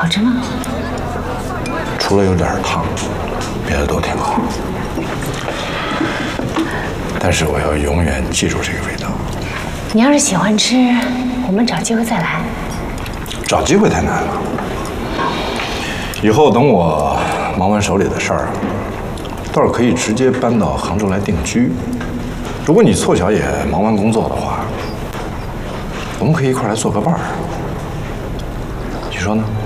好吃吗？ 除了有点烫，别的都挺好。但是我要永远记住这个味道。 你要是喜欢吃，我们找机会再来。 找机会太难了。以后等我忙完手里的事儿，倒是可以直接搬到杭州来定居。如果你凑巧也忙完工作的话，我们可以一块儿来做个伴儿。你说呢？